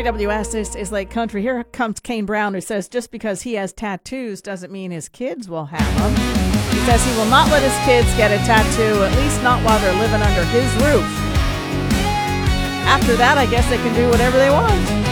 3WS is like country. Here comes Kane Brown, who says just because he has tattoos doesn't mean his kids will have them. He says he will not let his kids get a tattoo, at least not while they're living under his roof. After that, I guess they can do whatever they want.